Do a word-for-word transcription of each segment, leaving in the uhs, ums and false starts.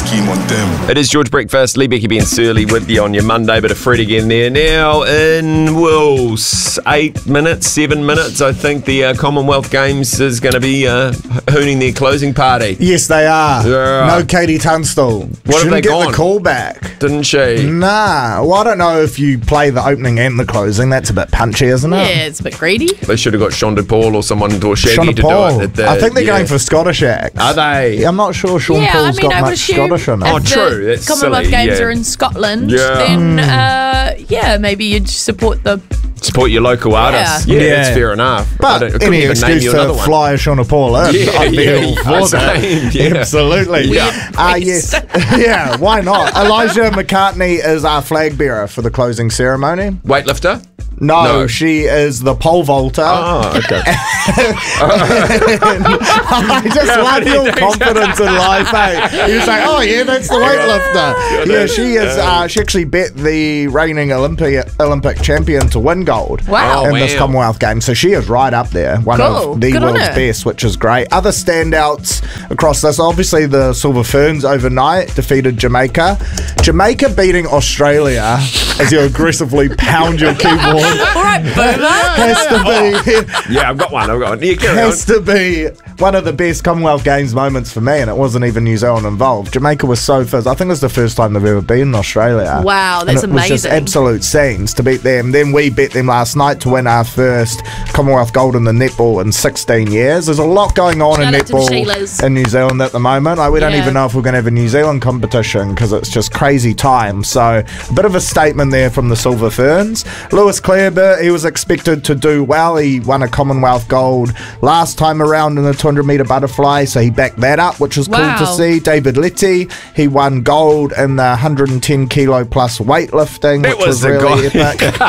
scheme on them. It is George Breakfast, Lee Becky Ben Surly with you on your Monday, bit of Fred again there. Now in, well, eight minutes, seven minutes, I think the uh, Commonwealth Games is going to be uh, hooning their closing party. Yes, they are. Yeah. No Katie Tunstall. What have Shouldn't they get gone? the call back. Didn't she? Nah. Well, I don't know if you play the opening and the closing. That's a bit punchy, isn't it? Yeah, it's a bit greedy. They should have got Shonda Paul or someone or Shaggy Shonda to Paul. do it. At the, I think they're yeah. going for Scottish acts. Are they? I'm not sure Sean yeah, Paul's I mean, got I would much assume Scottish in it. Oh, if true, the that's Commonwealth silly, Games yeah. are in Scotland, Yeah. then uh, yeah, maybe you'd support the. Support your local artists. Yeah, Yeah. that's fair enough. I But don't- I couldn't any even name excuse you to another one. fly a Shauna Paul in, Yeah, I'd be yeah, all yeah, for that. same, yeah. Absolutely. Yeah. Ah, yes. Yeah, why not? Elijah McCartney is our flag bearer for the closing ceremony. Weightlifter? No, No. she is the pole vaulter. Oh, okay. I just love your confidence in life, hey? You say, oh yeah, that's the weightlifter. Yeah, she is. Uh, she actually bet the reigning Olympic Olympic champion to win gold Wow. in Oh, this wow. Commonwealth Games. So she is right up there, one Cool. of the Good on world's her. best, which is great. Other standouts across this, obviously the Silver Ferns overnight defeated Jamaica. Jamaica beating Australia as you aggressively pound your keyboard. All right, boomer. Has to be Yeah, I've got one. I've got one. Yeah, carry on. has to be one of the best Commonwealth Games moments for me, and it wasn't even New Zealand involved. Jamaica was so first. I think it's the first time they've ever been in Australia. Wow, that's and it was just amazing. absolute scenes to beat them. Then we beat them last night to win our first Commonwealth gold in the netball in sixteen years. There's a lot going on in Shout out to the netball Sheilas. in New Zealand at the moment. Like, we don't Yeah. even know if we're going to have a New Zealand competition because it's just crazy time. So a bit of a statement there from the Silver Ferns. Lewis Clareburt, he was expected to do well. He won a Commonwealth gold last time around in the two hundred metre butterfly, so he backed that up, which was cool Wow. to see. David Letty, he won gold in the one hundred ten kilo plus weightlifting, That which was was, the really guy. epic.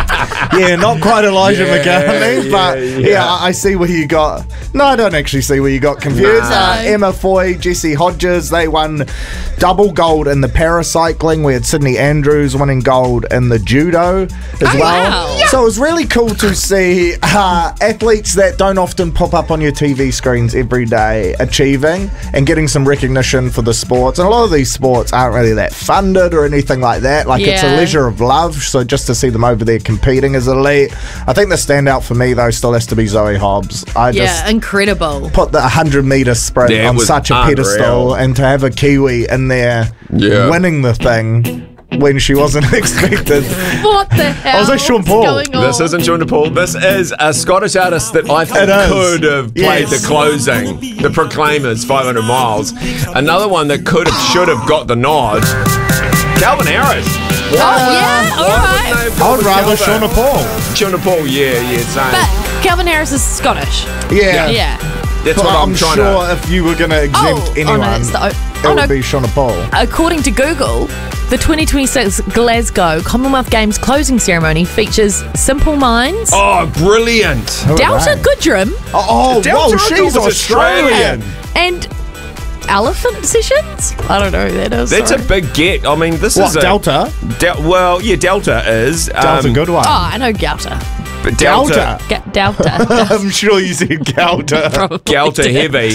Yeah, not quite Elijah Yeah, McCartney, yeah, but yeah. yeah, I I see where you got. No, I don't actually see where you got confused. Nah. Uh, Emma Foy, Jesse Hodges, they won double gold in the paracycling. We had Sydney Andrews winning gold in the judo as Oh, well. wow. So it was really cool to see uh, athletes that don't often pop up on your T V screens every day achieving and getting some recognition for the sports. And a lot of these sports aren't really that funded or anything like that. Like, it's a Yeah. leisure of love. So just to see them over there competing as elite. I think the standout for me, though, still has to be Zoe Hobbs. I Yeah, just incredible. put the one hundred metre sprint Yeah, it on was such a unreal. pedestal, and to have a Kiwi in there Yeah. winning the thing when she wasn't expected. What the hell? was like Sean is Paul. going on? This isn't Shonda Paul. This is a Scottish artist that I think It is. could have played Yes. the closing, the Proclaimers, five hundred miles. Another one that could have, should have got the nod. Calvin Harris. Oh, yeah, all right. I would rather Shauna Paul. Shonda Paul, yeah, yeah, same. But Calvin Harris is Scottish. Yeah. Yeah. That's But what I'm, I'm trying sure to. if you were going to exempt Oh, anyone, oh no, it's the, it oh would no. be Shauna Paul. According to Google, the twenty twenty-six Glasgow Commonwealth Games closing ceremony features Simple Minds, Oh, brilliant. Who are Delta they? Goodrum, Oh, oh Delta whoa, Goodrum she's was Australian. Australian. and Elephant Sessions. I don't know who that is. That's sorry. a big get. I mean, this What, is a. Delta? Del- well, yeah, Delta is. Delta's um, a good one. Oh, I know Gauta. But Delta. Delta. Ga- Delta. I'm sure you said Delta. Probably Delta did. heavy.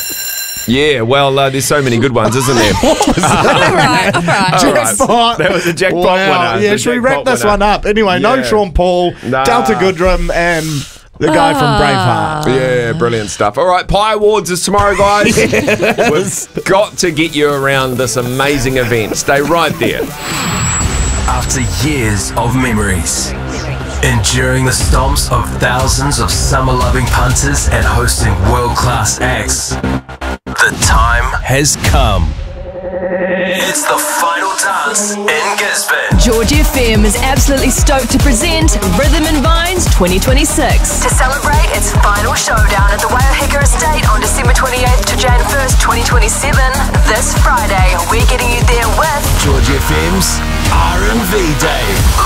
Yeah, well, uh, there's so many good ones, isn't there? all right, all right. All right. Jackpot. That was a jackpot Wow. winner. Yeah, The should we jackpot wrap this winner. one up? Anyway, no Yeah. Sean Paul, Nah. Delta Goodrum, and the guy from Braveheart. Yeah, brilliant stuff. All right, Pie Awards is tomorrow, guys. We've got to get you around this amazing event. Stay right there. After years of memories, enduring the stomps of thousands of summer-loving punters and hosting world-class acts, the time has come. It's the final dance in Gisborne. George F M is absolutely stoked to present Rhythm and Vines twenty twenty-six. To celebrate its final showdown at the Waiahega Estate on December twenty-eighth to January first, twenty twenty-seven, this Friday, we're getting you there with George F M's R and V Day.